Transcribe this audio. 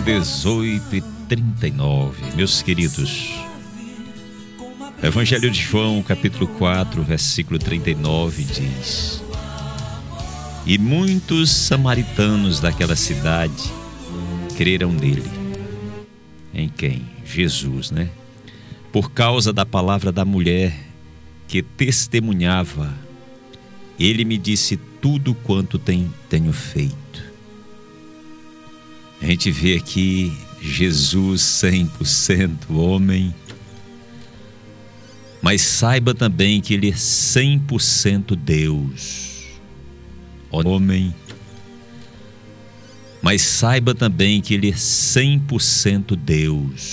18h39, meus queridos. Evangelho de João, capítulo 4, versículo 39 diz: E muitos samaritanos daquela cidade creram nele. Em quem? Jesus, né? Por causa da palavra da mulher que testemunhava, ele me disse tudo quanto tenho feito. A gente vê aqui Jesus 100% homem, mas saiba também que ele é 100% Deus. Homem, mas saiba também que ele é 100% Deus.